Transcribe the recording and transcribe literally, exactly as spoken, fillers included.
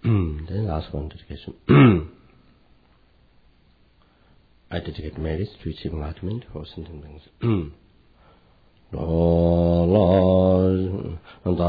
Then last one dedication. I dedicate marriage to achieve enlightenment for sentient beings. Lord